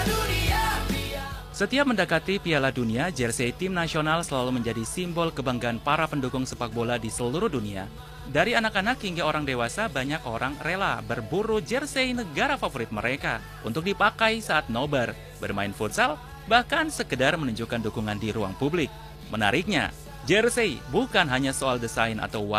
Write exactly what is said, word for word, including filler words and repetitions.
Setiap mendekati Piala Dunia, jersey tim nasional selalu menjadi simbol kebanggaan para pendukung sepak bola di seluruh dunia. Dari anak-anak hingga orang dewasa, banyak orang rela berburu jersey negara favorit mereka untuk dipakai saat nobar, bermain futsal, bahkan sekedar menunjukkan dukungan di ruang publik. Menariknya, jersey bukan hanya soal desain atau warna.